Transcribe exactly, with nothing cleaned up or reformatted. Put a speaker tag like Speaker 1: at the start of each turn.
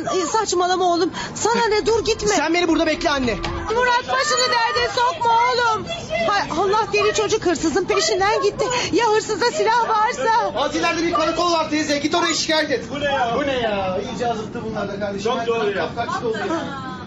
Speaker 1: Aman saçmalama oğlum. Sana ne, dur gitme.
Speaker 2: Sen beni burada bekle anne.
Speaker 1: Murat başını derde sokma oğlum. Hay Allah, deli çocuk hırsızın peşinden gitti. Ya hırsızda silah varsa?
Speaker 2: Az ileride bir karakol var teyze. Git oraya şikayet et.
Speaker 3: Bu ne ya?
Speaker 2: Bu ne ya? İyice azıttı bunlar da kardeşim.
Speaker 3: Çok doğru ya.
Speaker 2: Kaçtı oluyor.